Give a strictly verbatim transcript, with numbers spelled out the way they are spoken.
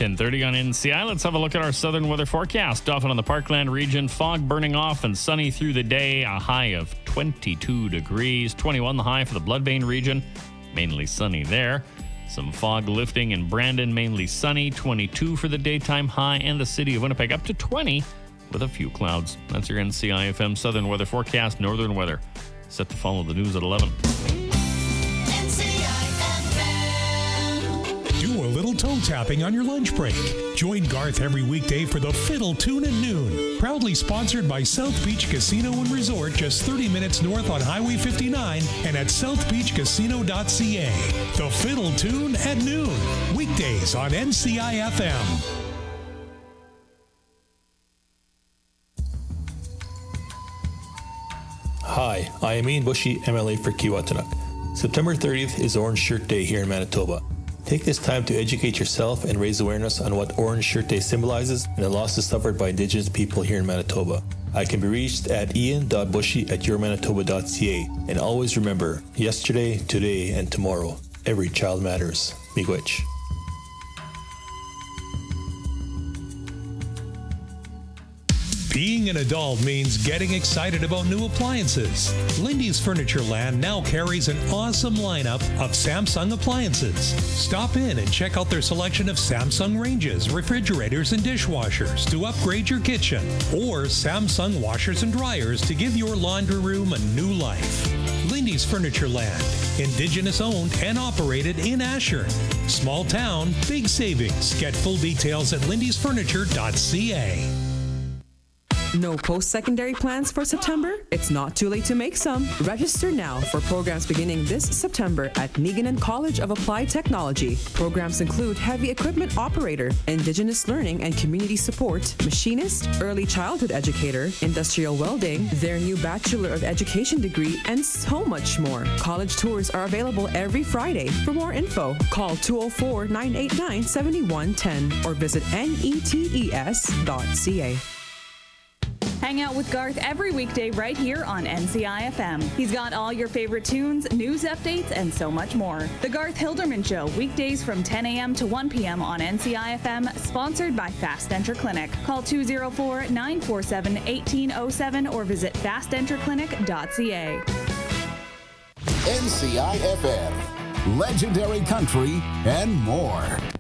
ten thirty on N C I. Let's have a look at our southern weather forecast. Often on the Parkland region, fog burning off and sunny through the day. A high of twenty-two degrees. twenty-one the high for the Bloodbane region. Mainly sunny there. Some fog lifting in Brandon, mainly sunny. twenty-two for the daytime high. And the city of Winnipeg up to twenty with a few clouds. That's your N C I F M southern weather forecast. Northern weather set to follow the news at eleven. Do a little toe tapping on your lunch break. Join Garth every weekday for the Fiddle Tune at noon. Proudly sponsored by South Beach Casino and Resort, just thirty minutes north on Highway fifty-nine and at south beach casino dot c a. The Fiddle Tune at noon. Weekdays on N C I F M. Hi, I am Ian Bushy, M L A for Kiiwetinoong. September thirtieth is Orange Shirt Day here in Manitoba. Take this time to educate yourself and raise awareness on what Orange Shirt Day symbolizes and the losses suffered by Indigenous people here in Manitoba. I can be reached at ian dot bushy at your manitoba dot c a. And always remember, yesterday, today, and tomorrow, every child matters. Miigwech. Being an adult means getting excited about new appliances. Lindy's Furniture Land now carries an awesome lineup of Samsung appliances. Stop in and check out their selection of Samsung ranges, refrigerators, and dishwashers to upgrade your kitchen, or Samsung washers and dryers to give your laundry room a new life. Lindy's Furniture Land, Indigenous owned and operated in Asher. Small town, big savings. Get full details at lindys furniture dot c a. No post-secondary plans for September? It's not too late to make some. Register now for programs beginning this September at Nigunan College of Applied Technology. Programs include heavy equipment operator, Indigenous learning and community support, machinist, early childhood educator, industrial welding, their new Bachelor of Education degree, and so much more. College tours are available every Friday. For more info, call two oh four, nine eight nine, seven one one oh or visit netes dot c a. Hang out with Garth every weekday right here on N C I F M. He's got all your favorite tunes, news updates, and so much more. The Garth Hilderman Show, weekdays from ten a.m. to one p.m. on N C I F M, sponsored by Fast Denture Clinic. Call two oh four, nine four seven, one eight oh seven or visit fast denture clinic dot c a. N C I F M, legendary country and more.